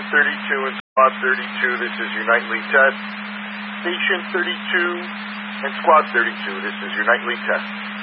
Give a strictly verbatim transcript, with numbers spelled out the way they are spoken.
thirty-two and Squad thirty-two, this is your nightly test. Station thirty-two and Squad thirty-two, this is your nightly test.